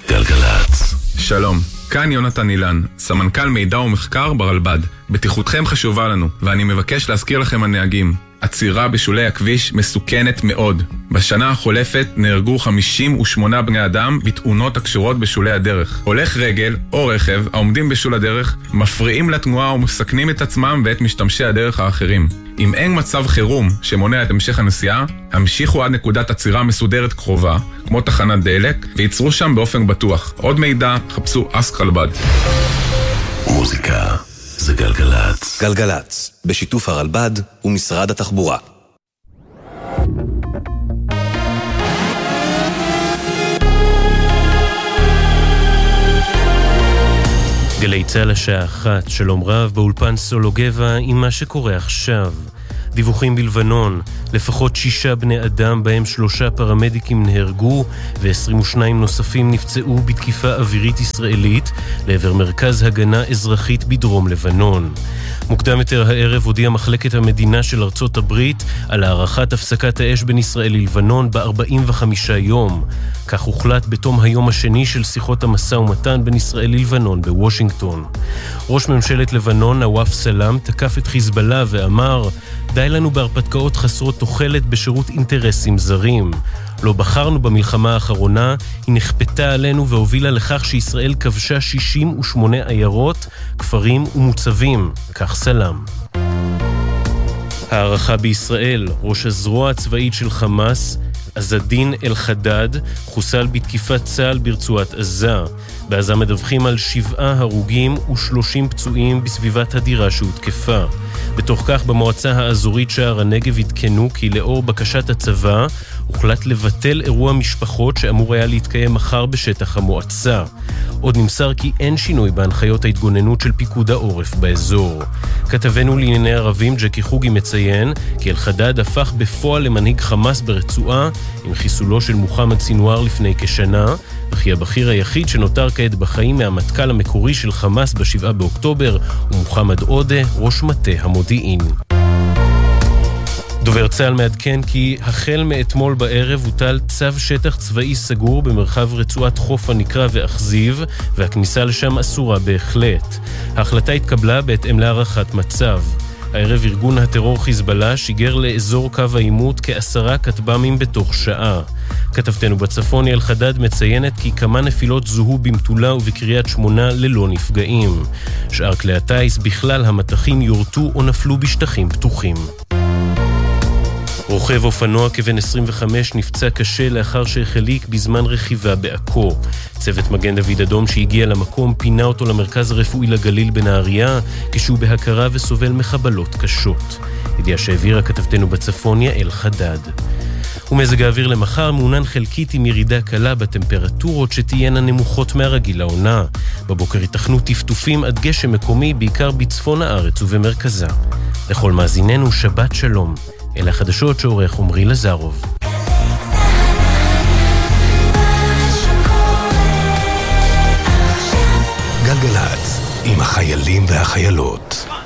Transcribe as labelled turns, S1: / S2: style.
S1: גלגלצ.
S2: שלום, כאן יונתן אילן, סמנכ"ל מידע ומחקר ברלב"ד. בטיחותכם חשובה לנו, ואני מבקש להזכיר לכם הנהגים. עצירה בשולי הכביש מסוכנת מאוד. בשנה החולפת נהרגו 58 בני אדם בתאונות הקשורות בשולי הדרך. הולך רגל או רכב העומדים בשול הדרך מפריעים לתנועה ומסכנים את עצמם ואת משתמשי הדרך האחרים. אם אין מצב חירום שמונע את המשך הנסיעה, המשיכו עד נקודת עצירה מסודרת קרובה, כמו תחנת דלק, ויצרו שם באופן בטוח. עוד מידע, חפשו אסק רלב"ד.
S1: מוזיקה זה גלגלצ.
S3: גלגלצ, בשיתוף הרלב"ד ומשרד התחבורה.
S4: גלי צהל השעה 1, שלום רב, באולפן סולו גבע עם מה שקורה עכשיו. דיווחים בלבנון, לפחות 6 בני אדם בהם 3 פרמדיקים נהרגו ו22 נוספים נפצעו בתקיפה אווירית ישראלית לעבר מרכז הגנה אזרחית בדרום לבנון. מוקדם יותר הערב הודיעה מחלקת המדינה של ארצות הברית על הארכת הפסקת האש בין ישראל ללבנון ב-45 יום. כך הוחלט בתום היום השני של שיחות המשא ומתן בין ישראל ללבנון בוושינגטון. ראש ממשלת לבנון נואף סלאם תקף את חיזבאללה ואמר, די לנו בהרפתקאות חסרות תוחלת בשירות אינטרסים זרים. לא בחרנו במלחמה האחרונה, היא נכפתה עלינו והובילה לכך שישראל כבשה 68 עיירות, כפרים ומוצבים, כך סלאם. הערכה בישראל, ראש הזרוע הצבאית של חמאס, עזדין אל-חדד, חוסל בתקיפת צה"ל ברצועת עזה. בעזה מדווחים על 7 הרוגים ו30 פצועים בסביבת הדירה שהותקפה. בתוך כך במועצה האזורית שער הנגב התקנו כי לאור בקשת הצבא הוחלט לבטל אירוע משפחות שאמור היה להתקיים מחר בשטח המועצה. עוד נמסר כי אין שינוי בהנחיות ההתגוננות של פיקוד העורף באזור. כתבנו לענייני ערבים ג'קי חוגי מציין כי אל-חדד הפך בפועל למנהיג חמאס ברצועה עם חיסולו של מוחמד סינואר לפני כשנה, וכי הבכיר היחיד שנותר כעת בחיים מהמטכ"ל המקורי של חמאס ב7 באוקטובר הוא מוחמד עודה, ראש מטה המודיעין. דובר צה"ל מעדכן כי החל מאתמול בערב הוטל צו שטח צבאי סגור במרחב רצועת חוף הנקרה ואכזיב, והכניסה לשם אסורה בהחלט. ההחלטה התקבלה בהתאם להערכת מצב. הערב ארגון הטרור חיזבאללה שיגר לאזור קו העימות כ10 כטב"מים בתוך שעה. כתבתנו בצפון אל-חדד מציינת כי כמה נפילות זוהו במטולה ובקריית שמונה ללא נפגעים. שאר כלי הטייס בכלל המטחים יורטו או נפלו בשטחים פתוחים. רוכב אופנוע כבן 25 נפצע קשה לאחר שהחליק בזמן רכיבה בעכו. צוות מגן דוד אדום שהגיע למקום פינה אותו למרכז הרפואי לגליל בנהריה, כשהוא בהכרה וסובל מחבלות קשות. ידיעה שהעבירה כתבתנו בצפון יעל חדד. ומזג האוויר למחר מעונן חלקית עם ירידה קלה בטמפרטורות שתהיינה נמוכות מהרגיל לעונה. בבוקר ייתכנו טפטופים עד גשם מקומי בעיקר בצפון הארץ ובמרכזה. לכל מאזיננו שבת שלום. אלה החדשות שעורך עומרי לזרוב.
S1: גלגלצ עם החיילים והחיילות.